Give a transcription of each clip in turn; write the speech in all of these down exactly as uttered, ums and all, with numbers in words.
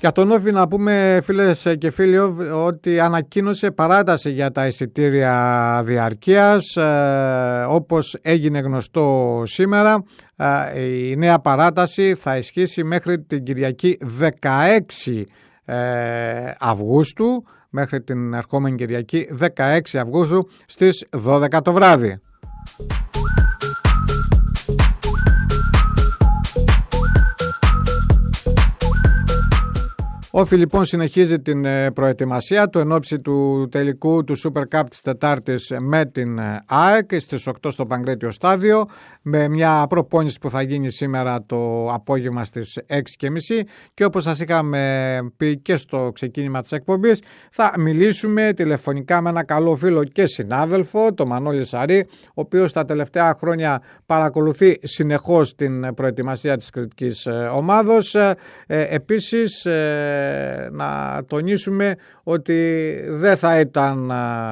Για τον Όφη να πούμε, φίλες και φίλοι, ότι ανακοίνωσε παράταση για τα εισιτήρια διαρκείας, ε, όπως έγινε γνωστό σήμερα. Ε, η νέα παράταση θα ισχύσει μέχρι την Κυριακή δεκαέξι ε, Αυγούστου, μέχρι την ερχόμενη Κυριακή δεκαέξι Αυγούστου στις δώδεκα το βράδυ. Ο Όφη λοιπόν συνεχίζει την προετοιμασία του εν ώψη του τελικού του Super Cup της Τετάρτης με την ΑΕΚ στις οκτώ στο Παγκρέτιο Στάδιο, με μια προπόνηση που θα γίνει σήμερα το απόγευμα στις έξι και μισή, και όπως σας είχαμε πει και στο ξεκίνημα της εκπομπής, θα μιλήσουμε τηλεφωνικά με ένα καλό φίλο και συνάδελφο, τον Μανώλη Σαρή, ο οποίος τα τελευταία χρόνια παρακολουθεί συνεχώς την προετοιμασία της κριτικής ομάδος. Ε, επίσης να τονίσουμε ότι δεν θα ήταν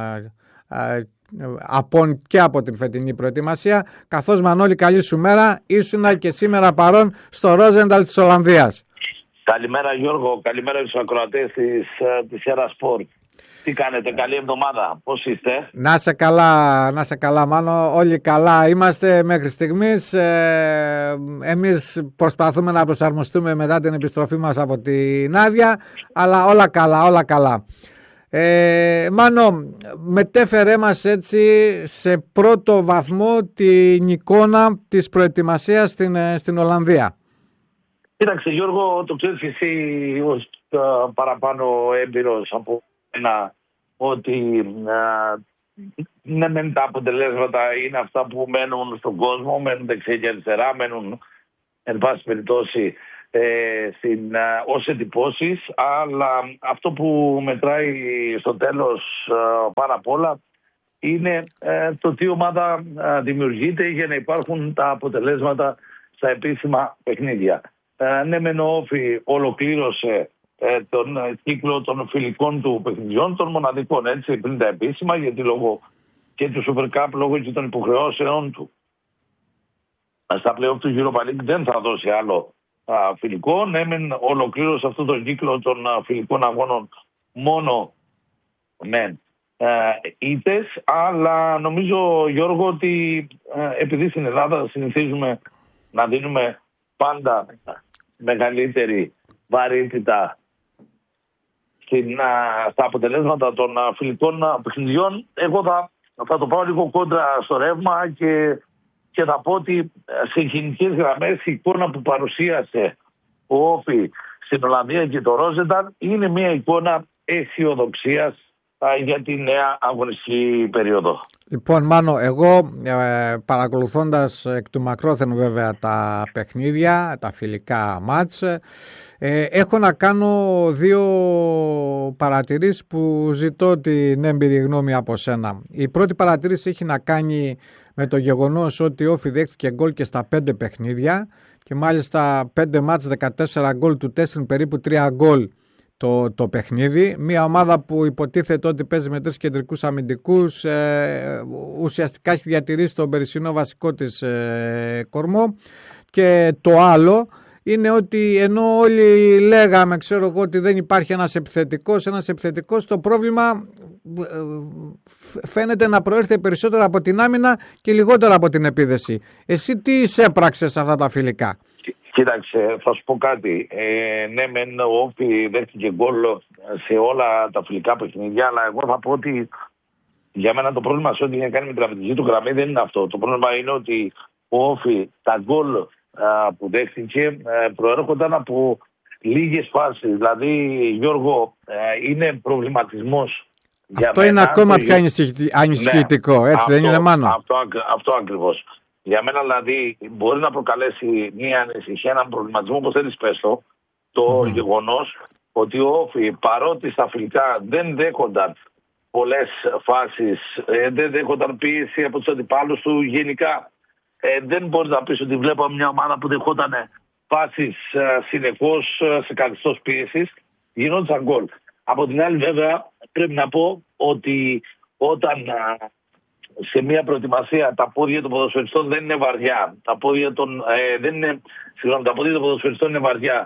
απόν και από την φετινή προετοιμασία, καθώς, Μανώλη, καλή σου μέρα, ήσουνα και σήμερα παρόν στο Ρόζενταλ της Ολλανδίας. Καλημέρα Γιώργο, καλημέρα στους ακροατές της, της Σέρα Σπορτ. Τι κάνετε, καλή εβδομάδα, πώς είστε? Να σε καλά, να σε καλά Μάνο, όλοι καλά είμαστε μέχρι στιγμής. Ε, εμείς προσπαθούμε να προσαρμοστούμε μετά την επιστροφή μας από την άδεια, αλλά όλα καλά, όλα καλά. Ε, Μάνο, μετέφερε μας έτσι σε πρώτο βαθμό την εικόνα της προετοιμασίας στην, στην Ολλανδία. Κοίταξε Γιώργο, το ξέρεις εσύ ως παραπάνω έμπειρος από ένα, ότι α, ναι μεν τα αποτελέσματα είναι αυτά που μένουν στον κόσμο, μένουν δεξιά και αριστερά, μένουν εν πάση περιπτώσει ε, στην, α, ως εντυπώσεις, αλλά αυτό που μετράει στο τέλος α, πάρα απ' όλα είναι ε, το τι ομάδα α, δημιουργείται για να υπάρχουν τα αποτελέσματα στα επίσημα παιχνίδια. Ε, ναι μεν ο Όφη ολοκλήρωσε τον κύκλο των φιλικών του παιχνιδιών, των μοναδικών, έτσι, πριν τα επίσημα, γιατί λόγω και του Super Cup, λόγω και των υποχρεώσεων του στα πλέον του Europa League δεν θα δώσει άλλο α, φιλικό. Ναι, μεν ολοκλήρωσε αυτό τον κύκλο των α, φιλικών αγώνων μόνο με ήττες, αλλά νομίζω, Γιώργο, ότι α, επειδή στην Ελλάδα συνηθίζουμε να δίνουμε πάντα μεγαλύτερη βαρύτητα στα αποτελέσματα των φιλικών παιχνιδιών, εγώ θα, θα το πάω λίγο κόντρα στο ρεύμα και, και θα πω ότι σε γενικές γραμμές η εικόνα που παρουσίασε ο Όφη στην Ολλανδία και το Ρόζενταλ είναι μια εικόνα αισιοδοξίας για τη νέα αγωνιστική περίοδο. Λοιπόν, Μάνο, εγώ ε, παρακολουθώντας εκ του μακρόθεν βέβαια τα παιχνίδια, τα φιλικά μάτς, ε, έχω να κάνω δύο παρατηρήσεις που ζητώ την έμπειρη γνώμη από σένα. Η πρώτη παρατήρηση έχει να κάνει με το γεγονός ότι ο Όφη δέχτηκε γκολ και στα πέντε παιχνίδια, και μάλιστα πέντε μάτς, δεκατέσσερα γκολ, του τέσσερα περίπου τρία γκολ το, το παιχνίδι. Μια ομάδα που υποτίθεται ότι παίζει με τρεις κεντρικούς αμυντικούς, ε, ουσιαστικά έχει διατηρήσει τον περσινό βασικό της ε, κορμό. Και το άλλο είναι ότι ενώ όλοι λέγαμε, ξέρω εγώ, ότι δεν υπάρχει ένας επιθετικός, ένας επιθετικός, το πρόβλημα φαίνεται να προέρχεται περισσότερο από την άμυνα και λιγότερο από την επίδεση. Εσύ τι εισέπραξες σε αυτά τα φιλικά? Κοίταξε, θα σου πω κάτι. Ε, ναι, μεν ο Όφη δέχτηκε γκολ σε όλα τα φιλικά παιχνίδια, αλλά εγώ θα πω ότι για μένα το πρόβλημα σε ό,τι έχει να κάνει με την αμυντική του γραμμή δεν είναι αυτό. Το πρόβλημα είναι ότι ο Όφη, τα γκολ που δέχτηκε προέρχονταν από λίγες φάσεις. Δηλαδή, Γιώργο, είναι προβληματισμός. Αυτό είναι μένα, ακόμα πιο ανησυχητικό, ναι, έτσι αυτό, δεν είναι, Μάνο? Αυτό, αυτό ακριβώς. Για μένα δηλαδή μπορεί να προκαλέσει μια ανησυχία, έναν προβληματισμό, όπως θέλεις πες το, το mm. γεγονός ότι ο Όφη, παρότι στα φιλικά δεν δέχονταν πολλές φάσεις, δεν δέχονταν πίεση από τους αντιπάλους του γενικά, ε, δεν μπορεί να πεις ότι βλέπω μια ομάδα που δεχόταν φάσεις συνεχώς σε καθεστώς πίεσης, γινόντουσαν γκολ. Από την άλλη βέβαια πρέπει να πω ότι όταν σε μια προετοιμασία τα πόδια των ποδοσφαιριστών δεν είναι βαριά, τα πόδια των, ε, δεν είναι, συγγνώμη, τα πόδια των ποδοσφαιριστών είναι βαριά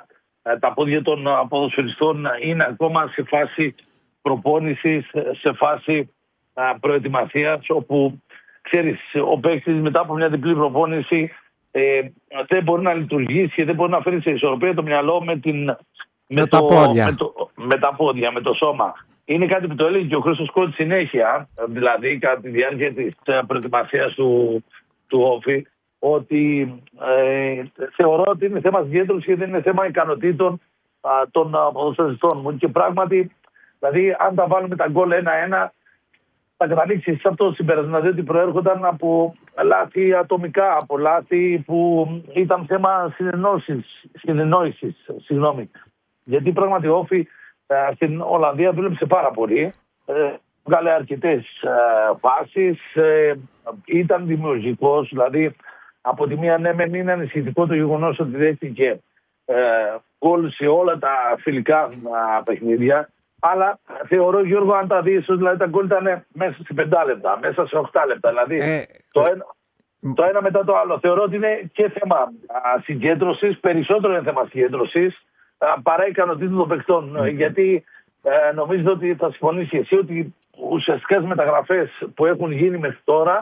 τα πόδια των ποδοσφαιριστών είναι ακόμα σε φάση προπόνησης, σε φάση προετοιμασίας, όπου ξέρεις, ο παίκτης μετά από μια διπλή προπόνηση ε, δεν μπορεί να λειτουργήσει και δεν μπορεί να φέρει σε ισορροπία το μυαλό με, την, με, με, το, τα πόδια. με, το, με τα πόδια, με το σώμα. Είναι κάτι που το έλεγε και ο Χρήστος Κώστης συνέχεια, δηλαδή κατά τη διάρκεια της προετοιμασίας του, του Όφη, ότι ε, θεωρώ ότι είναι θέμα συγκέντρωσης και δεν είναι θέμα ικανοτήτων α, των ποδοσφαιριστών μου. Και πράγματι, δηλαδή, αν τα βάλουμε τα γκολ ένα-ένα, θα καταλήξει σε αυτό το συμπέρασμα, διότι προέρχονταν από λάθη ατομικά, από λάθη που ήταν θέμα συνεννόησης. Συγγνώμη. Γιατί πράγματι ο Όφη ε, στην Ολλανδία δούλεψε πάρα πολύ. Ε, Βγάλε αρκετές ε, φάσεις, ε, ήταν δημιουργικός, δηλαδή από τη μία ναι μεν είναι ανησυχητικό το γεγονός ότι δέχτηκε γκολ ε, σε όλα τα φιλικά ε, παιχνίδια, αλλά θεωρώ, Γιώργο, αν τα δεις, δηλαδή τα γκολ ήταν μέσα σε πέντε λεπτά, μέσα σε οκτώ λεπτά, δηλαδή ε, το, ένα, το ένα μετά το άλλο. Θεωρώ ότι είναι και θέμα α, συγκέντρωσης, περισσότερο είναι θέμα συγκέντρωσης α, παρά ικανοτήτων των παικτών, mm-hmm. γιατί ε, νομίζω ότι θα συμφωνήσει εσύ ότι ουσιαστικά στις μεταγραφές που έχουν γίνει μέχρι τώρα,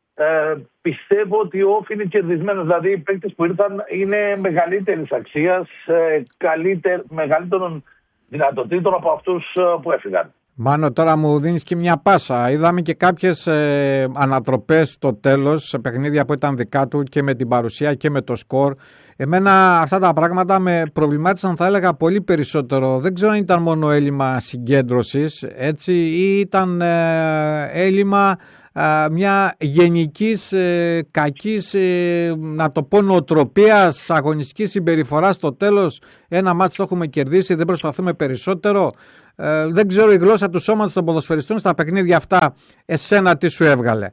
Ε, πιστεύω ότι ο Όφη είναι κερδισμένος. Δηλαδή οι παίκτες που ήρθαν είναι μεγαλύτερης αξίας, ε, μεγαλύτερων δυνατοτήτων από αυτούς ε, που έφυγαν. Μάνο, τώρα μου δίνεις και μια πάσα. Είδαμε και κάποιες ε, ανατροπές στο τέλος σε παιχνίδια που ήταν δικά του και με την παρουσία και με το σκορ. Εμένα αυτά τα πράγματα με προβλημάτισαν, θα έλεγα, πολύ περισσότερο. Δεν ξέρω αν ήταν μόνο έλλειμμα συγκέντρωσης, έτσι, ή ήταν ε, έλλειμμα μια γενικής ε, κακής, ε, να το πω, νοοτροπίας, αγωνιστικής συμπεριφοράς. Στο τέλος ένα μάτς το έχουμε κερδίσει, δεν προσπαθούμε περισσότερο. Ε, δεν ξέρω η γλώσσα του σώματος των ποδοσφαιριστών στα παιχνίδια αυτά, εσένα τι σου έβγαλε?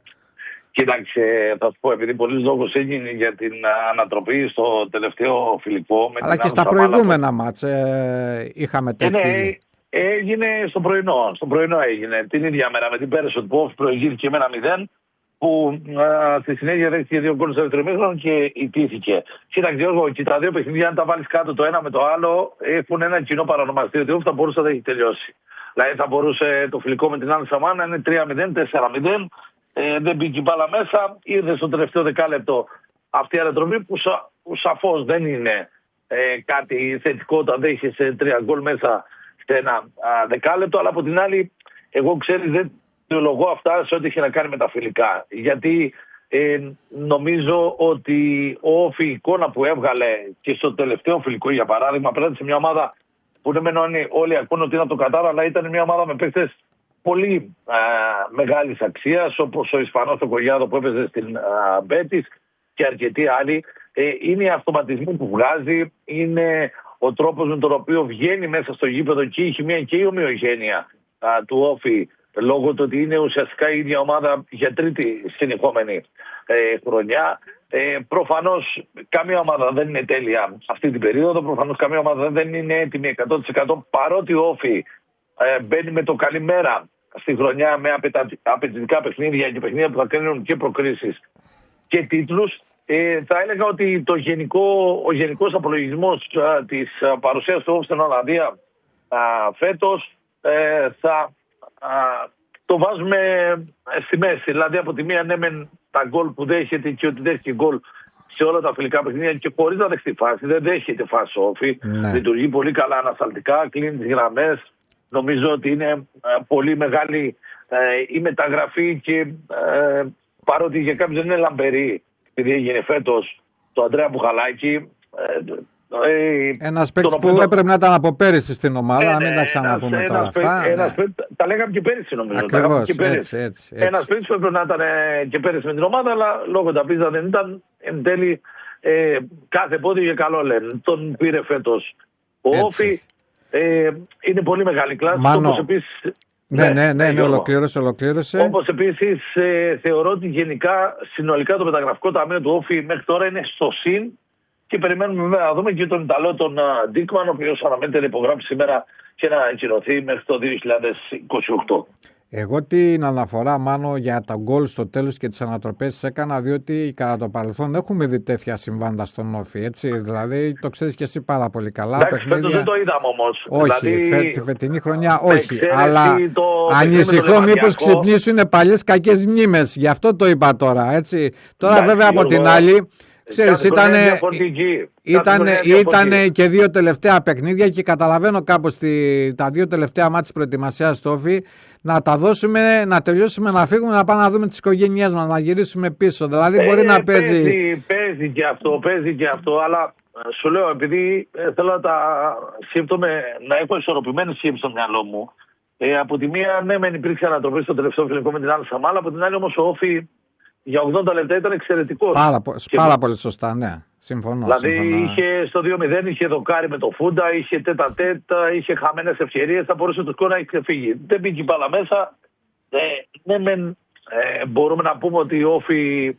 Κοίταξε, θα σου πω, επειδή πολλής λόγος έγινε για την ανατροπή στο τελευταίο φιλικό. Με αλλά την και στα προηγούμενα μάτς ε, είχαμε τέτοιο. Ναι, έγινε στο πρωινό. Στο πρωινό έγινε την ίδια μέρα με την Πέρσο που Όφη προηγήθηκε με ένα μηδέν, που α, στη συνέχεια δέχτηκε δύο γκολ στο δεύτερο ημίχρονο και ιτήθηκε. Κοίταξε, Γιώργο, και τα δύο παιχνίδια, αν τα βάλεις κάτω το ένα με το άλλο, έχουν ένα κοινό παρανομαστή, ότι Όφη θα μπορούσε να έχει τελειώσει. Δηλαδή θα μπορούσε το φιλικό με την Al Saman να είναι τρία μηδέν, τέσσερα μηδέν. Ε, δεν μπήκε η μπάλα μέσα, ήρθε στο τελευταίο δεκάλεπτο αυτή η ανατροπή που, σα, που σαφώς δεν είναι ε, κάτι θετικό όταν δέχεσαι τρία γκολ μέσα σε ένα α, δεκάλεπτο, αλλά από την άλλη, εγώ ξέρεις, δεν θεολογώ αυτά σε ό,τι έχει να κάνει με τα φιλικά. Γιατί ε, νομίζω ότι ο Όφη, η εικόνα που έβγαλε και στο τελευταίο φιλικό, για παράδειγμα, απέναντι σε μια ομάδα που δεν μένουν όλοι ακούνε ότι ήταν το Κατάρα, αλλά ήταν μια ομάδα με παίκτες πολύ α, μεγάλης αξίας, όπως ο Ισπανός ο Κογιάδο που έπαιζε στην Μπέτις και αρκετοί άλλοι. Ε, είναι οι αυτοματισμοί που βγάζει, είναι ο τρόπος με τον οποίο βγαίνει μέσα στο γήπεδο και η χημεία και η ομοιογένεια α, του Όφη, λόγω του ότι είναι ουσιαστικά η ίδια ομάδα για τρίτη συνεχόμενη ε, χρονιά. Ε, προφανώς καμία ομάδα δεν είναι τέλεια αυτή την περίοδο, προφανώς καμία ομάδα δεν είναι έτοιμη εκατό τοις εκατό, παρότι ο Όφη ε, μπαίνει με το καλημέρα στη χρονιά με απαιτητικά παιχνίδια και παιχνίδια που θα κρίνουν και προκρίσεις και τίτλους. Ε, θα έλεγα ότι το γενικό, ο γενικός απολογισμός α, της α, παρουσίας του Όφη στην Ολλανδία α, φέτος ε, θα α, το βάζουμε στη μέση. Δηλαδή από τη μία ναι μεν τα γκολ που δέχεται και ότι δέχεται γκολ σε όλα τα φιλικά παιχνίδια και χωρίς να δεχτεί φάση. Δεν δέχεται φάση ο Όφη. Ναι. Λειτουργεί πολύ καλά ανασταλτικά, κλείνει τις γραμμές. Νομίζω ότι είναι ε, πολύ μεγάλη ε, η μεταγραφή και ε, παρότι για κάποιους δεν είναι λαμπερή, επειδή έγινε φέτος το Αντρέα Μπουχαλάκη. Ε, ε, ένας παίκτης που οποίο... έπρεπε να ήταν από πέρυσι στην ομάδα, ε, να μην τα ξαναπούμε ένας, τώρα ένας αυτά. Ένας ναι. Τα λέγαμε και πέρυσι νομίζω. Ακριβώς, και πέρυσι. έτσι, έτσι, έτσι. Ένας παίκτης που έπρεπε να ήταν και πέρυσι με την ομάδα, αλλά λόγω τα πίζα δεν ήταν. Εν τέλει ε, κάθε πόδι για καλό λένε. Τον πήρε φέτος ο Όφη. Ε, είναι πολύ μεγάλη κλάση. Μάνο. Όπως επίσης, ναι, ναι, ναι, ναι, ολοκλήρωσε, ολοκλήρωσε. Όπως επίσης ε, θεωρώ ότι γενικά συνολικά το μεταγραφικό ταμείο του Όφη μέχρι τώρα είναι στο συν και περιμένουμε βέβαια να δούμε και τον Ιταλό τον Ντίκμαν, ο οποίος αναμένεται να υπογράψει σήμερα και να ακυρωθεί μέχρι το δύο χιλιάδες είκοσι οκτώ. Εγώ την αναφορά, Μάνο, για τα γκολ στο τέλος και τις ανατροπές έκανα, διότι κατά το παρελθόν έχουμε δει τέτοια συμβάντα στον Όφη, έτσι, δηλαδή το ξέρεις και εσύ πάρα πολύ καλά. Εντάξει, φέτος δεν το είδαμε όμως. Όχι, δηλαδή, φε, τη φετινή χρονιά όχι, αλλά το ανησυχώ μήπως ξυπνήσουν παλιές κακές μνήμες, γι' αυτό το είπα τώρα, έτσι. Τώρα εντάξει, βέβαια από την άλλη... Ξέρεις, ήτανε, ήτανε, ήτανε και δύο τελευταία παιχνίδια και καταλαβαίνω κάπως τη, τα δύο τελευταία μάτς προετοιμασίας στο Όφη να τα δώσουμε, να τελειώσουμε, να φύγουμε, να πάμε να δούμε τις οικογένειές μας, να γυρίσουμε πίσω. Δηλαδή μπορεί ε, να παίζει... παίζει... Παίζει και αυτό, παίζει και αυτό, αλλά σου λέω επειδή ε, θέλω να τα σκέφτομαι, να έχω ισορροπημένη σκέψη στο μυαλό μου. Ε, από τη μία, ναι, μεν υπήρξε ανατροπή στο τελευταίο φιλικό με την άλλη Σαμάλα, από την άλλη όμως ο Όφη για ογδόντα λεπτά ήταν εξαιρετικός. Πάρα, πάρα και... πολύ σωστά, ναι. Συμφωνώ. Δηλαδή συμφωνώ. είχε στο δύο μηδέν, είχε δοκάρι με το Φούντα, είχε τέτα τέτα, είχε χαμένες ευκαιρίες, θα μπορούσε το σκορ να έχει ξεφύγει. Δεν μπήκε μπάλα μέσα. Ε, ναι, μεν, ε, μπορούμε να πούμε ότι ο Όφη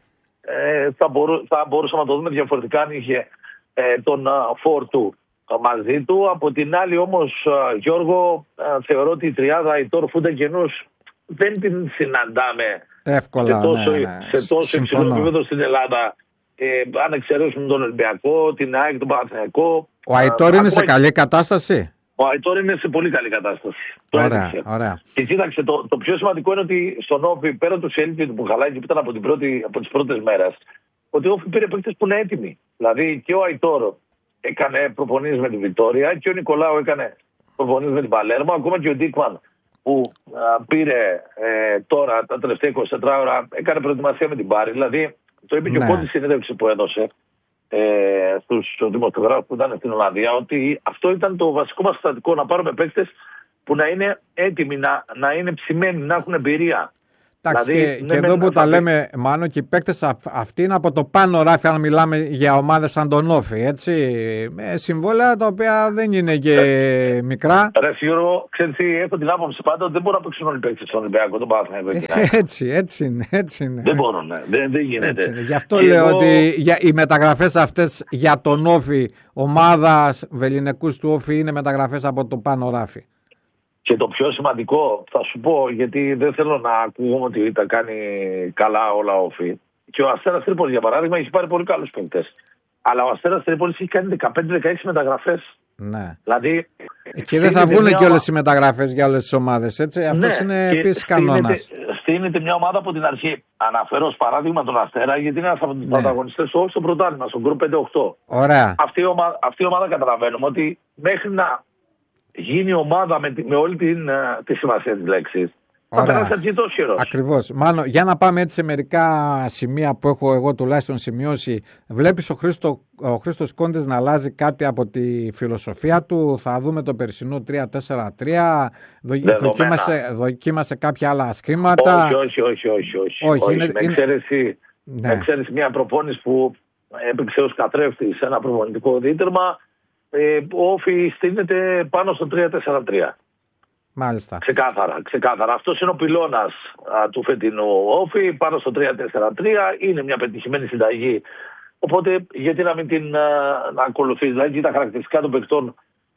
ε, θα, μπορού, θα μπορούσαμε να το δούμε διαφορετικά αν είχε ε, τον φορ του μαζί του. Από την άλλη όμως, Γιώργο, θεωρώ ότι η τριάδα Αϊτόρ, Φούντα και Νους δεν την συναντάμε εύκολα, σε τόσο, ναι, ναι. σε τόσο υψηλό επίπεδο στην Ελλάδα. Ε, αν εξαιρέσουμε τον Ολυμπιακό, την ΑΕΚ, τον Παναθηναϊκό. Ο Αϊτόρ είναι σε καλή κατάσταση. Ο Αϊτόρ είναι σε πολύ καλή κατάσταση. Ωραία, ωραία. Και κοίταξε, το, το πιο σημαντικό είναι ότι στον Όφη, πέρα του Σελίδη του Μπουχαλάκη που ήταν από, την πρώτη, από τις πρώτες μέρες, ότι ο Όφη πήρε παίκτες που είναι έτοιμοι. Δηλαδή και ο Αϊτόρ έκανε προπονήσεις με τη Βιτόρια και ο Νικολάου έκανε προπονήσεις με την Παλέρμο, ακόμα και ο Ντίκμαν που α, πήρε ε, τώρα τα τελευταία είκοσι τέσσερις ώρα, έκανε προετοιμασία με την Πάρη. Δηλαδή, το είπε ναι. και ο Κώντης συνέντευξη που έδωσε ε, στους δημοσιογράφους που ήταν στην Ολλανδία, ότι αυτό ήταν το βασικό μας στατικό, να πάρουμε παίκτες που να είναι έτοιμοι, να, να είναι ψημένοι, να έχουν εμπειρία. Εντάξει, δηλαδή, και, ναι, και εδώ που τα λέμε, Μάνο, και οι παίκτες αυτοί είναι από το πάνω ράφι, αν μιλάμε για ομάδες σαν τον Όφη, έτσι, με συμβόλαια τα οποία δεν είναι και ε, μικρά. Ρε Γιώργο, ξέρεις, έχω την άποψη πάντα ότι δεν μπορούν να παίξουν όλοι οι παίκτες στον Ολυμπιακό, τον Παναθηναϊκό. Έτσι, έτσι είναι, έτσι είναι. Δεν μπορούν, ναι. δεν, δεν γίνεται. Γι' αυτό και λέω εγώ... ότι για, οι μεταγραφές αυτές για τον Όφη, ομάδα βεληνικούς του Όφη, είναι μεταγραφές από το πάνω ράφι. Και το πιο σημαντικό, θα σου πω, γιατί δεν θέλω να ακούγομαι ότι τα κάνει καλά όλα Όφη. Και ο Αστέρας Τρίπολης, για παράδειγμα, έχει πάρει πολύ καλούς παίκτες. Αλλά ο Αστέρας Τρίπολης έχει κάνει δεκαπέντε δεκαέξι μεταγραφές. Ναι. Δηλαδή, και δεν θα βγουν μια... και όλες οι μεταγραφές για όλες τις ομάδες, έτσι. Αυτός ναι, είναι επίσης κανόνας. Στείνεται μια ομάδα από την αρχή. Αναφέρω ως παράδειγμα τον Αστέρα, γιατί είναι ένας από τους πρωταγωνιστές του Όφη στο πρωτάθλημα, στο γκρουπ πέντε οκτώ. Ωραία. Αυτή η ομάδα, αυτή η ομάδα καταλαβαίνουμε ότι μέχρι να γίνει ομάδα με, με όλη την, τη σημασία της λέξης. Θα περάσει αρκετός καιρός. Ακριβώς. Μάνο, για να πάμε έτσι σε μερικά σημεία που έχω εγώ τουλάχιστον σημειώσει. Βλέπεις ο, Χρήστο, ο Χρήστος Κόντης να αλλάζει κάτι από τη φιλοσοφία του? Θα δούμε το περσινό τρία τέσσερα τρία. Δοκίμασε, δοκίμασε κάποια άλλα σχήματα? Όχι, όχι, όχι. όχι, όχι. όχι, όχι. Είναι, με εξαίρεση ναι. μια προπόνηση που έπαιξε ως καθρέφτη σε ένα προπονητικό δίτερμα. Ε, ο Όφη στείνεται πάνω στο τρία τέσσερα τρία. Μάλιστα. Ξεκάθαρα, ξεκάθαρα. Αυτός είναι ο πυλώνας α, του φετινού Όφη, πάνω στο τρία τέσσερα τρία. Είναι μια πετυχημένη συνταγή. Οπότε γιατί να μην την α, να ακολουθείς? Δηλαδή τα χαρακτηριστικά των παικτών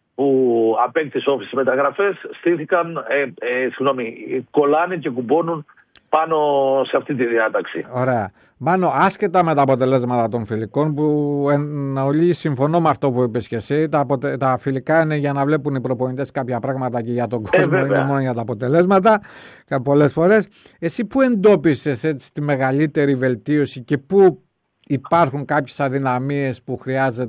που απέκτησε ο Όφη στις μεταγραφές στήθηκαν, ε, ε, συγγνώμη, κολλάνε και κουμπώνουν πάνω σε αυτή τη διάταξη. Ωραία. Μάνο, άσχετα με τα αποτελέσματα των φιλικών, που εν ολίγη συμφωνώ με αυτό που είπες και εσύ, τα, αποτε... τα φιλικά είναι για να βλέπουν οι προπονητές κάποια πράγματα και για τον κόσμο, ε, είναι μόνο για τα αποτελέσματα πολλές φορές. Εσύ πού εντόπισες έτσι τη μεγαλύτερη βελτίωση και πού υπάρχουν κάποιες αδυναμίες που,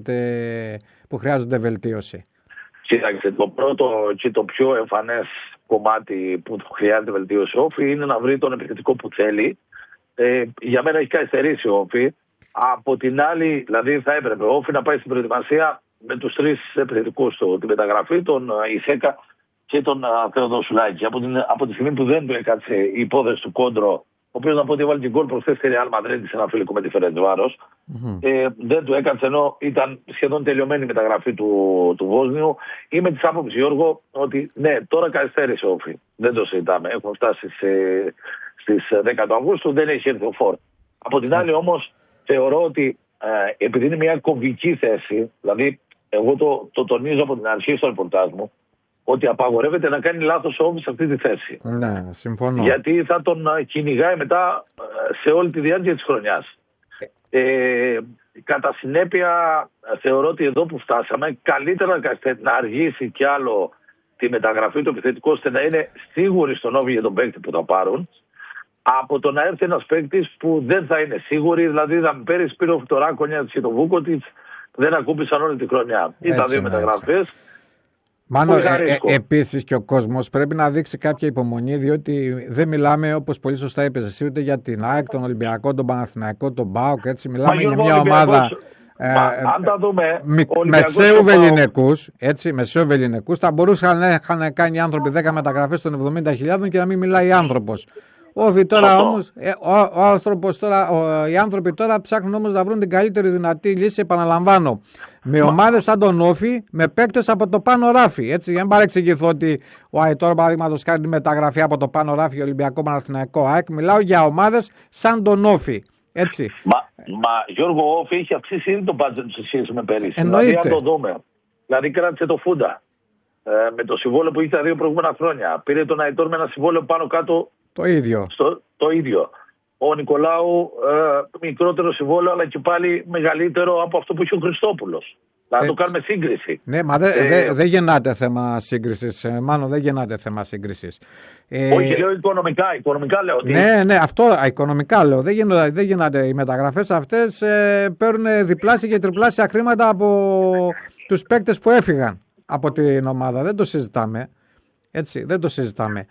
που χρειάζονται βελτίωση? Κοίταξε, το πρώτο και το πιο εμφανές κομμάτι που χρειάζεται βελτίωση ο Όφη είναι να βρει τον επιθετικό που θέλει. Ε, για μένα έχει καθυστερήσει ο Όφη. Από την άλλη, δηλαδή θα έπρεπε ο Όφη να πάει στην προετοιμασία με τους τρεις επιθετικούς του, τη μεταγραφή, τον Ισέκα και τον Θεοδοσουλάκη. Από, από τη στιγμή που δεν του έκατσε η υπόθεση του Κόντρο, ο οποίος να πω ότι έβαλε την γκολ προχθές στη Ρεάλ Μαδρίτη σε ένα φιλικό με τη Φερεντσβάρος, mm-hmm. ε, δεν του έκατσε ενώ ήταν σχεδόν τελειωμένη η μεταγραφή του, του Βόσνιου. Είμαι της άποψης, Γιώργο, ότι ναι, τώρα καθυστέρησε ο Όφη. Δεν το συζητάμε. Έχουμε φτάσει σε, στις δέκα του Αυγούστου, δεν έχει έρθει ο Φορ. Από την άλλη όμως θεωρώ ότι ε, επειδή είναι μια κομβική θέση, δηλαδή εγώ το, το τονίζω από την αρχή στο ρεπορτάζ μου, ότι απαγορεύεται να κάνει λάθος ο Όφη σε αυτή τη θέση. Ναι, συμφωνώ. Γιατί θα τον κυνηγάει μετά σε όλη τη διάρκεια της χρονιάς. Ε, κατά συνέπεια θεωρώ ότι εδώ που φτάσαμε καλύτερα να αργήσει κι άλλο τη μεταγραφή του επιθετικού ώστε να είναι σίγουροι στον Όφη για τον παίκτη που θα πάρουν, από το να έρθει ένας παίκτης που δεν θα είναι σίγουροι, δηλαδή θα με πέρυσι πήρε ο Φυτοράκονιας και το Βούκοτιτς, δεν ακούμπησαν όλη τη χρονιά. Ήταν δύο μεταγραφές. Μάλλον ε, ε, επίσης και ο κόσμος πρέπει να δείξει κάποια υπομονή, διότι δεν μιλάμε, όπως πολύ σωστά είπες εσύ, ούτε για την ΑΕΚ, τον Ολυμπιακό, τον Παναθηναϊκό, τον ΠΑΟΚ, έτσι μιλάμε για μια ομάδα ε, μα, αν τα δούμε, μεσαίου βεληνικούς, έτσι, μεσαίου βεληνικούς, θα μπορούσαν να είχαν κάνει οι άνθρωποι δέκα μεταγραφές των εβδομήντα χιλιάδων και να μην μιλάει άνθρωπος. Όχι τώρα όμως, ε, ο, ο άνθρωπος τώρα, ο, οι άνθρωποι τώρα ψάχνουν όμως να βρουν την καλύτερη δυνατή λύση, επαναλαμβάνω, με ομάδες σαν τον Όφη, με παίκτες από το πάνω ράφι. Έτσι, για να παρεξηγηθώ ότι ο Αϊτόρ, παραδείγματος, κάνει τη μεταγραφή από το πάνω ράφι, Ολυμπιακό, Παναθηναϊκό, ΑΕΚ. Μιλάω για ομάδες σαν τον Όφη. Έτσι. Μα, μα Γιώργο, ο Όφη έχει αυξήσει ήδη το μπάτζετ σε σχέση με πέρυσι. Εννοείται. Δηλαδή, αν το δούμε. Δηλαδή, κράτησε το Φούντα ε, με το συμβόλαιο που είχε τα δύο προηγούμενα χρόνια. Πήρε τον Αϊτόρ με ένα συμβόλαιο πάνω κάτω. Το ίδιο. Στο, το ίδιο. Ο Νικολάου ε, μικρότερο συμβόλαιο, αλλά και πάλι μεγαλύτερο από αυτό που είχε ο Χριστόπουλος. Να το κάνουμε σύγκριση. Ναι, μα δεν ε, δε, δε γεννάται θέμα σύγκρισης. Μάλλον δεν γεννάται θέμα σύγκρισης. Ε, όχι, λέω οικονομικά. Οικονομικά λέω. Ναι, ναι, αυτό οικονομικά λέω. Δεν γεννάται, δεν γεννάται. Οι μεταγραφές αυτές ε, παίρνουν διπλάσια και τριπλάσια χρήματα από τους παίκτες που έφυγαν από την ομάδα. Δεν το συζητάμε. Έτσι, δεν το συζητάμε.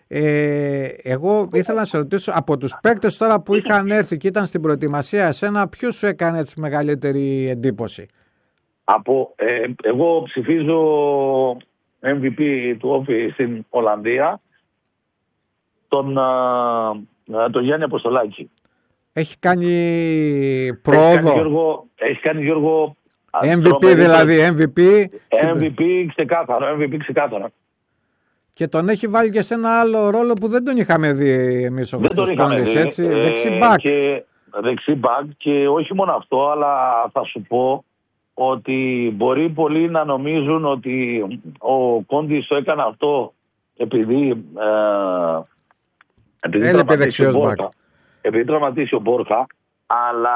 Ε, εγώ ήθελα να σε ρωτήσω, από τους παίκτες τώρα που είχαν έρθει και ήταν στην προετοιμασία, εσένα ποιος σου έκανε έτσι μεγαλύτερη εντύπωση? Από, ε, εγώ ψηφίζω εμ βι πι του Όφη στην Ολλανδία, τον, α, τον Γιάννη Αποστολάκη. Έχει κάνει πρόοδο. Έχει κάνει Γιώργο, έχει κάνει Γιώργο εμ βι πι δηλαδή, εμ βι πι. εμ βι πι ξεκάθαρο, εμ βι πι ξεκάθαρο. Και τον έχει βάλει και σε ένα άλλο ρόλο που δεν τον είχαμε δει εμείς ο Κόντης, έτσι, ε, δεξί μπακ. Και, δεξί μπακ και όχι μόνο αυτό, αλλά θα σου πω ότι μπορεί πολλοί να νομίζουν ότι ο Κόντης το έκανε αυτό επειδή, ε, επειδή έλεπε δεξιός μπακ. Επειδή τραυματίσει ο Μπόρχα, αλλά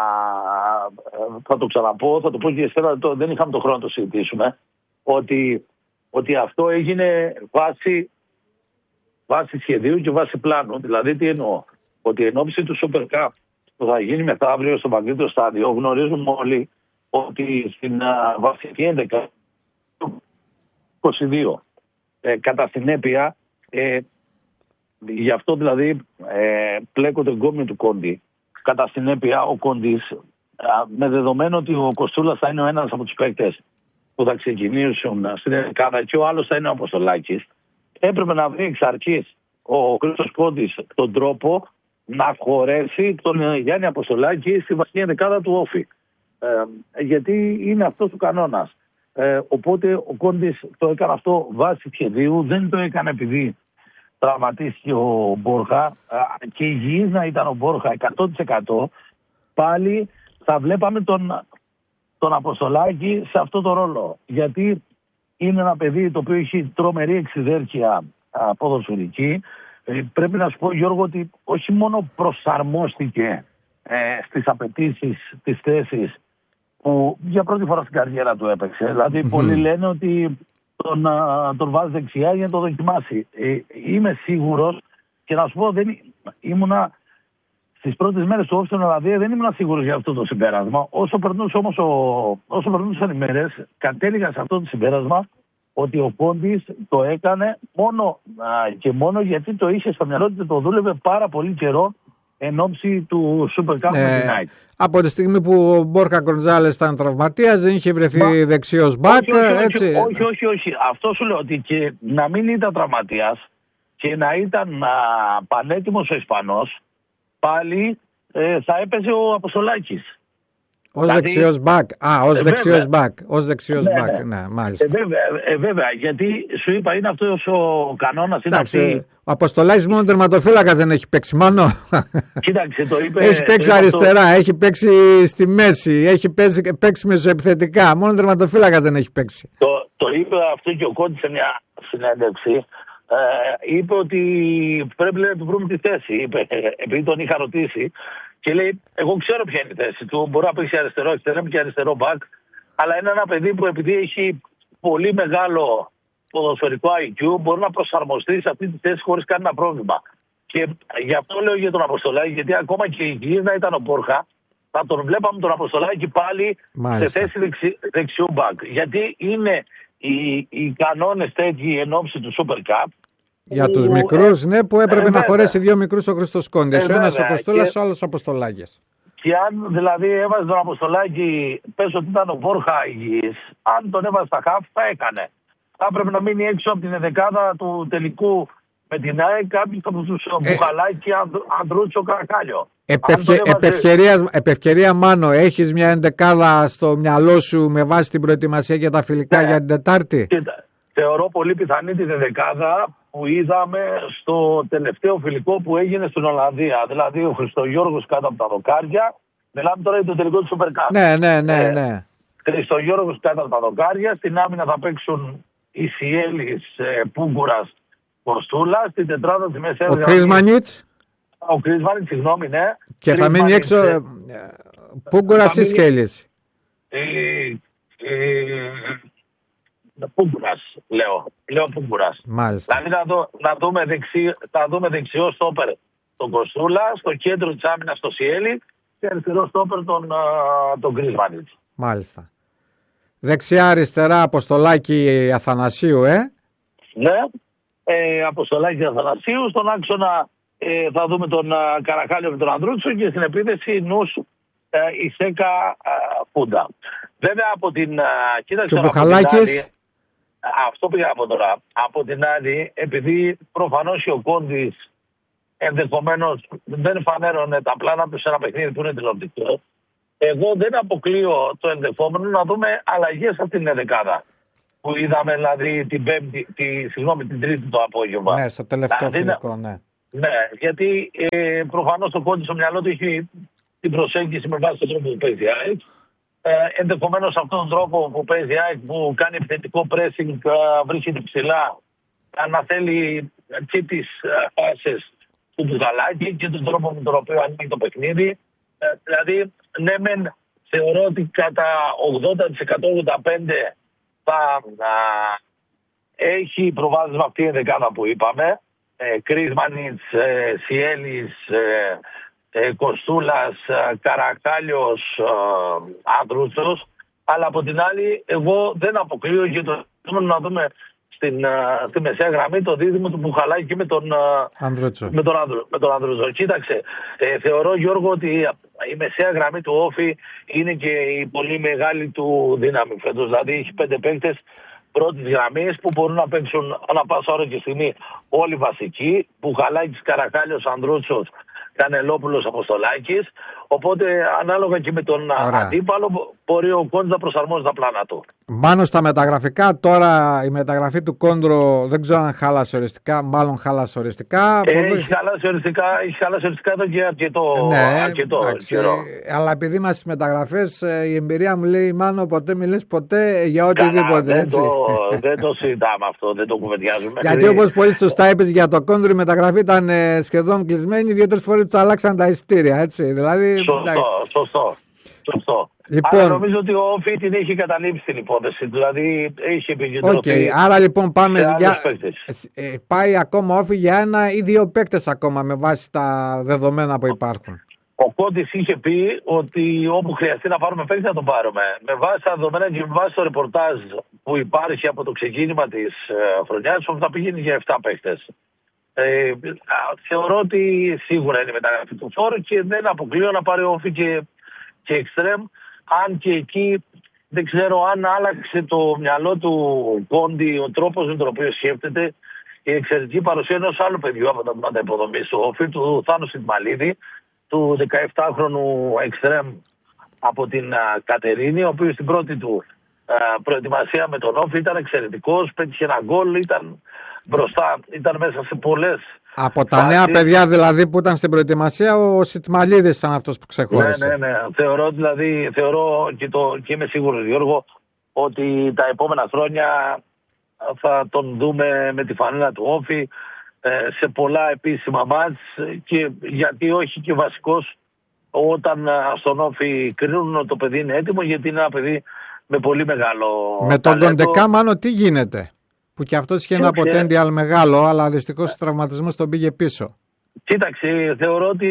θα το ξαναπώ, θα το πω και εσένα, δεν είχαμε τον χρόνο να το συζητήσουμε, ότι ότι αυτό έγινε βάση, βάση σχεδίου και βάση πλάνου. Δηλαδή τι εννοώ? Ότι εν ώψη του Super Cup που θα γίνει μεθαύριο στο Μαγκρίτο Στάδιο, γνωρίζουμε όλοι ότι στην uh, βασική έντεκα είκοσι δύο ε, κατά συνέπεια ε, γι' αυτό δηλαδή ε, πλέκονται γκόμοι του Κόντι. Κατά συνέπεια ο Κόντης ε, με δεδομένο ότι ο Κοστούλας θα είναι ο ένας από τους παίκτες που θα ξεκινήσουν στην Ελκάδα και ο άλλος θα είναι ο Αποστολάκης, έπρεπε να βρει εξ αρχής ο Χρήστος Κόντης τον τρόπο να χωρέσει τον Γιάννη Αποστολάκη στη βασική ενδεκάδα του Όφη. Ε, γιατί είναι αυτός ο κανόνας. Ε, οπότε ο Κόντης το έκανε αυτό βάσει σχεδίου, δεν το έκανε επειδή τραυματίστηκε ο Μπόρχα ε, και υγιής να ήταν ο Μπόρχα εκατό τοις εκατό, πάλι θα βλέπαμε τον τον Αποστολάκη σε αυτό το ρόλο. Γιατί είναι ένα παιδί το οποίο έχει τρομερή εξιδέρκεια ποδοσφαιρική. Ε, πρέπει να σου πω, Γιώργο, ότι όχι μόνο προσαρμόστηκε ε, στις απαιτήσεις της θέσης που για πρώτη φορά στην καριέρα του έπαιξε. Δηλαδή, mm-hmm. πολλοί λένε ότι τον, τον βάζει δεξιά για να το δοκιμάσει. Ε, είμαι σίγουρος και να σου πω, δεν ήμουνα... Στις πρώτες μέρες του Όφη στην Ολλανδία δεν ήμουν σίγουρος για αυτό το συμπέρασμα. Όσο περνούσε όμως ο... όσο περνούσαν οι μέρες, κατέληγα σε αυτό το συμπέρασμα ότι ο Κόντης το έκανε μόνο α, και μόνο γιατί το είχε στο μυαλό του και το δούλευε πάρα πολύ καιρό εν ώψη του Super Cup με την ΑΕΚ. Από τη στιγμή που ο Μπόρχα Γκοντζάλες ήταν τραυματίας, δεν είχε βρεθεί Μα... δεξιός μπακ. Όχι όχι, έτσι. όχι, όχι, όχι, όχι. Αυτό σου λέω ότι και να μην ήταν τραυματίας και να ήταν α, πανέτοιμος ο Ισπανός, πάλι ε, θα έπαιζε ο Αποστολάκης. Ως δηλαδή, δεξιός μπακ. Α, ως ε, δεξιός μπακ. Ως δεξιός ναι, μπακ. Ναι, ναι μάλιστα. Ε, βέβαια, ε, βέβαια, γιατί σου είπα είναι αυτός ο κανόνας. Εντάξει, αυτή... ο Αποστολάκης μόνο τερματοφύλακας δεν έχει παίξει μόνο. Κοίταξε, το είπε... Έχει παίξει το αριστερά, αυτό... έχει παίξει στη μέση, έχει παίξει, παίξει μεσοεπιθετικά. Μόνο τερματοφύλακας δεν έχει παίξει. Το, Το είπε αυτό και ο Κόντης σε μια συνέντευξη. Ε, είπε ότι πρέπει να του βρούμε τη θέση. Είπε, επειδή τον είχα ρωτήσει, και λέει: εγώ ξέρω ποια είναι η θέση του. Μπορεί να παίξει αριστερό, εξτρέμ και αριστερό μπακ. Αλλά είναι ένα παιδί που επειδή έχει πολύ μεγάλο ποδοσφαιρικό άι κιου, μπορεί να προσαρμοστεί σε αυτή τη θέση χωρίς κανένα πρόβλημα. Και γι' αυτό λέω για τον Αποστολάκη, γιατί ακόμα και η Γύρνα ήταν ο Πόρχα, θα τον βλέπαμε τον Αποστολάκη πάλι Μάλιστα. σε θέση δεξι, δεξιού μπακ. Γιατί είναι οι, οι κανόνες τέτοιοι εν ώψη του Super Cup. Για τους μικρούς, ε, ναι, που έπρεπε ε, να χωρέσει δύο μικρούς ο Χρήστος Κόντης. Ε, ο ένας ο Κοστούλας, ο άλλος ο Αποστολάκης. Και αν δηλαδή έβαζε τον Αποστολάκη, πες ότι ήταν ο Πόρχα υγιής, αν τον έβαζε στα χαφ, θα έκανε. Θα έπρεπε να μείνει έξω από την δεκάδα του τελικού με την ΑΕΚ κάποιος από τους ε, Μπουχαλάκη, Ανδρούτσο, Καρακάλιο. Επευκαι... Επευκαιρία, επευκαιρία Μάνο, έχεις μια εντεκάδα στο μυαλό σου με βάση την προετοιμασία για τα φιλικά ναι. για την Τετάρτη? Κοίτα, θεωρώ πολύ πιθανή την δεκάδα που είδαμε στο τελευταίο φιλικό που έγινε στην Ολλανδία. Δηλαδή ο Χριστογιώργος κάτω από τα δοκάρια. Μιλάμε τώρα για το τελικό του Super Cup. Ναι, ναι, ναι, ναι. Ε, Χριστογιώργος κάτω από τα δοκάρια. Στην άμυνα θα παίξουν οι Σιέλης, ε, Πούγκουρας, Κοστούλα. Στην τετράδα τη Μεσαία. Ο Κρίσμανιτς. Ο Κρίσμανιτς, συγγνώμη, ναι. Και θα μείνει έξω ε, Πούγκουρας ή Σιέλης. Ε, ε, Πούγκουρας, λέω. Λέω Πούγκουρας. Μάλιστα. Δηλαδή να, δω, να δούμε, δεξί, να δούμε δεξιό στόπερ τον Κοστούλα, στο κέντρο της άμυνας στο Σιέλη και αριστερό στόπερ τον, τον Κρίσμανιτς. Μάλιστα. Δεξιά αριστερά Αποστολάκη Αθανασίου, ε. Ναι, ε, Αποστολάκη Αθανασίου. Στον άξονα ε, θα δούμε τον α, Καρακάλιο με τον Ανδρούτσο και στην επίθεση νους ε, η Σέκα Πούντα. Βέβαια από την... Α, κοίταξε, και ο Μπουχαλάκης. Αυτό πήγα από τώρα. Από την άλλη, επειδή προφανώς ο Κόντης ενδεχομένως δεν φανέρωνε τα πλάνα του σε ένα παιχνίδι που είναι τηλεοπτικό, εγώ δεν αποκλείω το ενδεχόμενο να δούμε αλλαγές από την δεκάδα. Που είδαμε δηλαδή την, πέμπτη, τη, συγγνώμη, την Τρίτη το απόγευμα. Ναι, στο τελευταίο φιλικό, ναι. Ναι, γιατί ε, προφανώς το Κόντης στο μυαλό του έχει την προσέγγιση με βάση τον τρόπο που παίζει ΑΕΚ. Ε, ενδεχομένως αυτόν τον τρόπο που παίζει ΑΕΚ, που κάνει επιθετικό pressing, βρίσκεται ψηλά, να θέλει και τις φάσεις του Μπουχαλάκη και τον τρόπο με τον οποίο ανοίγει το παιχνίδι. Ε, δηλαδή, ναι, μεν θεωρώ ότι κατά ογδόντα τοις εκατό ογδόντα πέντε τοις εκατό θα α, έχει προβάδισμα αυτή η δεκάδα που είπαμε. Ε, Κρίσμανιτς, ε, Σιέλης, ε, ε, Κοστούλας, ε, Καρακάλιος, ε, Ανδρούτσος. Αλλά από την άλλη, εγώ δεν αποκλείω και το να δούμε στην, uh, στη μεσαία γραμμή το δίδυμο του Μπουχαλάκη με τον Ανδρούτσο. Με τον, Ανδρου, με τον Ανδρούτσο. Κοίταξε, ε, θεωρώ, Γιώργο, ότι η μεσαία γραμμή του Όφη είναι και η πολύ μεγάλη του δύναμη φέτος. Δηλαδή έχει πέντε παίκτες πρώτης γραμμής που μπορούν να παίξουν ανά πάσα ώρα και στιγμή όλοι βασικοί. Μπουχαλάκης, Καρακάλιος, Ανδρούτσος, Κανελόπουλος, Αποστολάκης. Οπότε ανάλογα και με τον Ωραία. αντίπαλο μπορεί ο Κόντης να προσαρμόζει τα πλάνα του. Πάνω στα μεταγραφικά, τώρα η μεταγραφή του Κόντρο δεν ξέρω αν χάλασε οριστικά, μάλλον χάλασε οριστικά. Ε, έχει χάλασε οριστικά, έχει χάλασε οριστικά εδώ και αρκετό, ναι, αρκετό καιρό. Αλλά επειδή είμαστε στις μεταγραφές, η εμπειρία μου λέει, Μάνο, ποτέ μιλείς ποτέ για οτιδήποτε. Δεν, έτσι. Το, δεν το συζητάμε αυτό, δεν το κουβεντιάζουμε. Γιατί όπως πολύ σωστά είπες για το Κόντρο, η μεταγραφή ήταν σχεδόν κλεισμένη, δύο-τρεις φορές του αλλάξαν τα εισιτήρια, έτσι. Δηλαδή, σωστό, σωστό, σωστό. Λοιπόν, αλλά νομίζω ότι ο Όφη την έχει καταλήψει την υπόθεση, δηλαδή έχει επικεντρωθεί. Okay, άρα λοιπόν πάμε για... ε, πάει ακόμα Όφη για ένα ή δύο παίκτες ακόμα με βάση τα δεδομένα που υπάρχουν. Ο Κόντης είχε πει ότι όπου χρειαστεί να πάρουμε παίκτες να το πάρουμε. Με βάση τα δεδομένα και με βάση το ρεπορτάζ που υπάρχει από το ξεκίνημα της ε, χρονιάς, θα πηγαίνει για επτά παίκτες. Ε, θεωρώ ότι σίγουρα είναι μεταγραφή του φόρου και δεν αποκλείω να πάρει Όφη και, και εξτρέμ. Αν και εκεί δεν ξέρω αν άλλαξε το μυαλό του Κόντι, ο τρόπος με τον οποίο σκέφτεται, η εξαιρετική παρουσία ενός άλλου παιδιού από τα τμήματα υποδομής του Όφη, του Θάνου Σιντμαλίδη, του δεκαεπτάχρονου εξτρέμ από την uh, Κατερίνη, ο οποίος στην πρώτη του uh, προετοιμασία με τον Όφη ήταν εξαιρετικός, πέτυχε ένα γκολ, ήταν μπροστά, ήταν μέσα σε πολλές. Από τα νέα παιδιά δηλαδή που ήταν στην προετοιμασία, ο Σιτμαλίδης ήταν αυτός που ξεχώρισε. Ναι, ναι, ναι. Θεωρώ δηλαδή, θεωρώ και, το, και είμαι σίγουρος, Γιώργο, ότι τα επόμενα χρόνια θα τον δούμε με τη φανέλα του Όφη σε πολλά επίσημα μάτς, και γιατί όχι και βασικός όταν στον Όφη κρίνουν ότι το παιδί είναι έτοιμο, γιατί είναι ένα παιδί με πολύ μεγάλο με τον Κοντεκά μάλλον τι γίνεται, που και αυτός είχε ένα potential μεγάλο, αλλά δυστυχώς ο τραυματισμός τον πήγε πίσω. Κοίταξε, θεωρώ ότι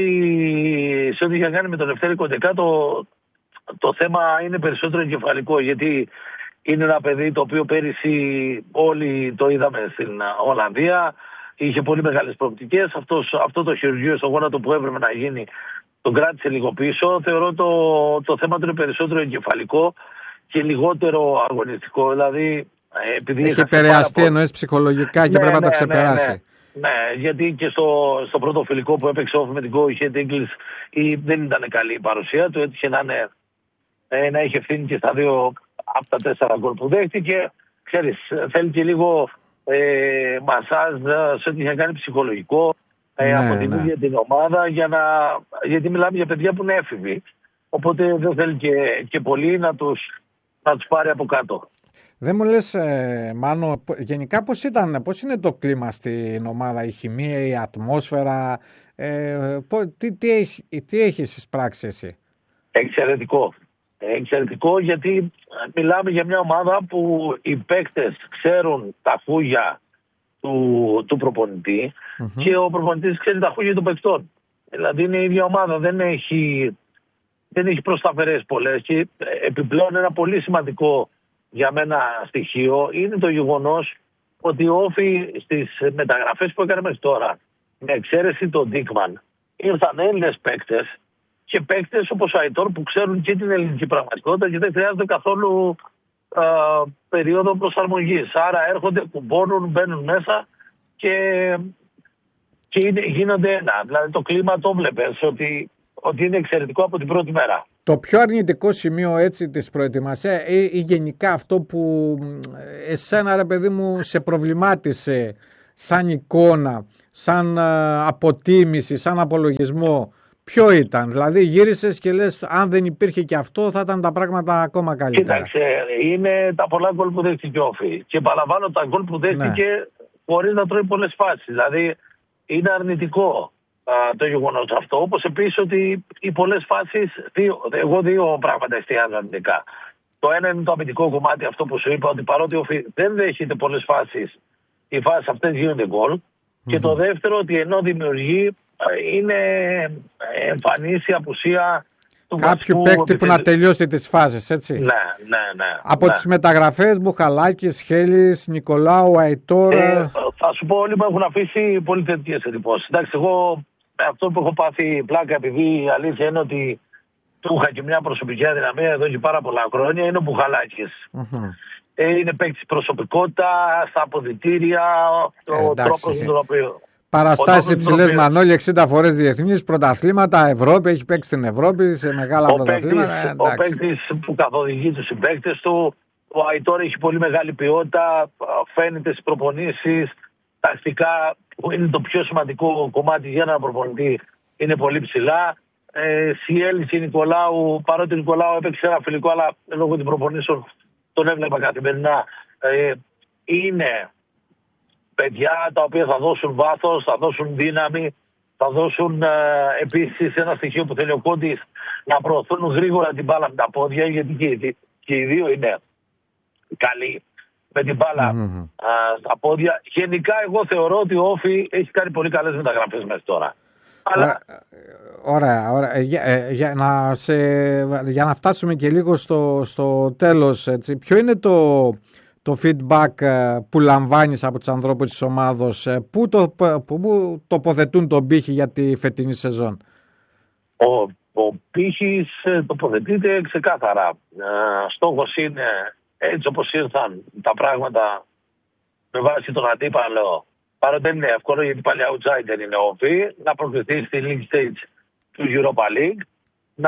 σε ό,τι είχε κάνει με τον Λευτέρη Κοντεκά το, το θέμα είναι περισσότερο εγκεφαλικό, γιατί είναι ένα παιδί το οποίο πέρυσι όλοι το είδαμε στην Ολλανδία, είχε πολύ μεγάλες προοπτικές. Αυτός, αυτό το χειρουργείο στο γόνατο που έπρεπε να γίνει τον κράτησε λίγο πίσω. Θεωρώ το, το θέμα του είναι περισσότερο εγκεφαλικό και λιγότερο αγωνιστικό. Δηλαδή, επειδή έχει επηρεαστεί πολύ... εννοείς ψυχολογικά και ναι, πρέπει ναι, να το ξεπεράσει. Ναι, ναι. ναι, γιατί και στο, στο πρώτο φιλικό που έπαιξε off με την Go Ahead Eagles δεν ήταν καλή η παρουσία του. Έτυχε να, είναι, να έχει ευθύνη και στα δύο από τα τέσσερα γκολ που δέχτηκε. Ξέρεις, θέλει και λίγο ε, μασάζ σε ό,τι είχε κάνει ψυχολογικό ε, ναι, από την ναι. ίδια την ομάδα, για να, γιατί μιλάμε για παιδιά που είναι έφηβοι. Οπότε δεν θέλει και, και πολύ να τους, να τους πάρει από κάτω. Δεν μου λες, ε, Μάνο, γενικά πώς ήταν, πώς είναι το κλίμα στην ομάδα, η χημεία, η ατμόσφαιρα, ε, πώς, τι, τι, έχεις, τι έχεις εισπράξει εσύ? Εξαιρετικό. Εξαιρετικό, γιατί μιλάμε για μια ομάδα που οι παίκτες ξέρουν τα χούγια του, του προπονητή mm-hmm. και ο προπονητής ξέρει τα χούγια των παικτών. Δηλαδή είναι η ίδια ομάδα, δεν έχει, δεν έχει προσταφερές πολλές, και επιπλέον ένα πολύ σημαντικό για μένα στοιχείο είναι το γεγονός ότι ο Όφη στις μεταγραφές που έκανε μέχρι τώρα, με εξαίρεση τον Ντίκμαν, ήρθαν Έλληνες παίκτες και παίκτες όπως ο Αϊτόρ που ξέρουν και την ελληνική πραγματικότητα και δεν χρειάζεται καθόλου α, περίοδο προσαρμογής. Άρα έρχονται, κουμπώνουν, μπαίνουν μέσα και, και είναι, γίνονται ένα. Δηλαδή το κλίμα το βλέπεις ότι, ότι είναι εξαιρετικό από την πρώτη μέρα. Το πιο αρνητικό σημείο έτσι της προετοιμασίας ή, ή γενικά αυτό που εσένα ρε παιδί μου σε προβλημάτισε σαν εικόνα, σαν α, αποτίμηση, σαν απολογισμό, ποιο ήταν? Δηλαδή γύρισες και λες αν δεν υπήρχε και αυτό θα ήταν τα πράγματα ακόμα καλύτερα. Κοίταξε, είναι τα πολλά γκολ που δέχτηκε ο Όφη και παραλαμβάνω τα γκολ που δέχτηκε ναι. χωρίς να τρώει πολλές φάσεις. Δηλαδή είναι αρνητικό α, το γεγονός αυτό. Όπως επίσης ότι οι πολλές φάσεις, δύο, εγώ δύο πράγματα εστιάζω αρνητικά. Το ένα είναι το αμυντικό κομμάτι, αυτό που σου είπα, ότι παρότι ο Όφη δεν δέχεται πολλές φάσεις, οι φάσεις αυτές γίνονται γκολ. Mm-hmm. Και το δεύτερο, ότι ενώ δημιουργεί, είναι εμφανής η απουσία του κάποιου παίκτη που να τελειώσει τις φάσεις, έτσι. Ναι, ναι, ναι. Από ναι. τις μεταγραφές, Μπουχαλάκης, Χέλης, Νικολάου, Αϊτόρ. Ε, θα σου πω, όλοι μου έχουν αφήσει πολύ θετικές εντυπώσεις. Εντάξει, εγώ αυτό που έχω πάθει πλάκα, επειδή η αλήθεια είναι ότι του είχα και μια προσωπική αδυναμία εδώ και πάρα πολλά χρόνια, είναι ο Μπουχαλάκης. Mm-hmm. Ε, είναι παίκτης προσωπικότητα, στα αποδυτήρια, ο ε, τρόπος με τον οποίο. Παραστάσεις υψηλές Μανώλη, εξήντα φορές διεθνείς, πρωταθλήματα, Ευρώπη, έχει παίξει στην Ευρώπη σε μεγάλα ο πρωταθλήματα. Παίκτης, ο παίκτης που καθοδηγεί τους συμπαίκτες του, ο Αϊτόρ έχει πολύ μεγάλη ποιότητα, φαίνεται στις προπονήσεις, τακτικά που είναι το πιο σημαντικό κομμάτι για έναν προπονητή, είναι πολύ ψηλά. Ε, Σιέλης και Νικολάου, παρότι ο Νικολάου έπαιξε ένα φιλικό, αλλά λόγω των προπονήσεων τον έβλεπα καθημερινά, ε, είναι παιδιά τα οποία θα δώσουν βάθος, θα δώσουν δύναμη, θα δώσουν ε, επίσης ένα στοιχείο που θέλει ο Κόντης, να προωθούν γρήγορα την μπάλα με τα πόδια, γιατί και, και οι δύο είναι καλοί με την μπάλα mm-hmm. α, στα πόδια. Γενικά εγώ θεωρώ ότι ο Όφη έχει κάνει πολύ καλές μεταγραφές μέχρι τώρα. Αλλά... Ωραία, ωραία. Για, για, να σε, για να φτάσουμε και λίγο στο, στο τέλος, έτσι, ποιο είναι το... το feedback που λαμβάνεις από τους ανθρώπους της ομάδος, πού, το, πού τοποθετούν τον πύχη για τη φετινή σεζόν? Ο, ο πύχης τοποθετείται ξεκάθαρα. Ε, στόχος είναι, έτσι όπως ήρθαν τα πράγματα με βάση τον αντίπαλο, παρότι δεν είναι εύκολο γιατί πάλι outsider είναι ο Όφη, να προκριθεί στη League Stage του Europa League, να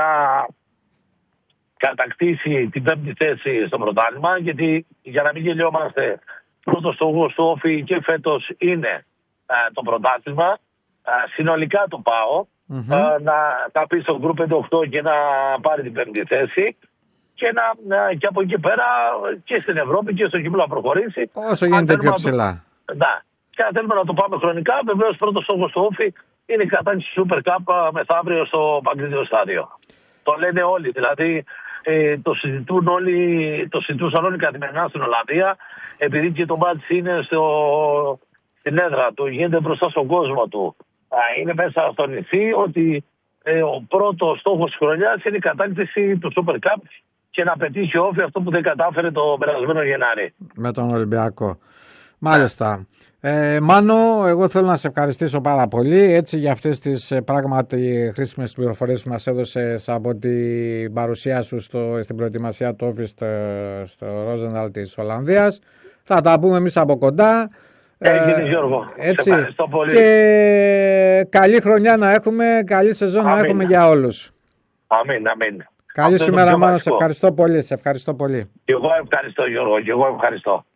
κατακτήσει την πέμπτη θέση στο πρωτάθλημα, γιατί για να μην γελιόμαστε, πρώτος στόχος του Όφη και φέτος είναι α, το πρωτάθλημα. Α, συνολικά το πάω mm-hmm. α, να, να πει στο Group πέντε οκτώ και να πάρει την πέμπτη θέση. και, να, και από εκεί πέρα και στην Ευρώπη και στο κύπελλο να προχωρήσει. Όσο γίνεται πιο ψηλά. Ναι. Και αν θέλουμε να το πάμε χρονικά, βεβαίως πρώτος στόχος του Όφη είναι η κατάκτηση Super Cup μεθαύριο στο Παγκόσμιο Στάδιο. Το λένε όλοι. Δηλαδή ε, το συζητούν όλοι, το συζητούσαν όλοι καθημερινά στην Ολλανδία, επειδή και το μάτς είναι στο, στην έδρα του, γίνεται μπροστά στον κόσμο του. Α, είναι μέσα στο νησί ότι ε, ο πρώτος στόχος της χρονιάς είναι η κατάκτηση του Super Cup και να πετύχει ο Όφη αυτό που δεν κατάφερε το περασμένο Γενάρη. Με τον Ολυμπιακό. Μάλιστα. Ε, Μάνο, εγώ θέλω να σε ευχαριστήσω πάρα πολύ έτσι για αυτές τις ε, πράγματι χρήσιμες πληροφορίες που μας έδωσες από την παρουσία σου στο, στην προετοιμασία του Όφη στο, στο Ρόζενταλ της Ολλανδίας. Θα τα πούμε εμείς από κοντά. Έγινε ε, Γιώργο, έτσι. Σε ευχαριστώ πολύ. Και καλή χρονιά να έχουμε, καλή σεζόν αμήν. Να έχουμε για όλους. Αμήν, αμήν. Καλή σου μέρα Μάνο, σε ευχαριστώ πολύ, σε ευχαριστώ πολύ. Και εγώ ευχαριστώ Γιώργο, και εγώ ευχαριστώ.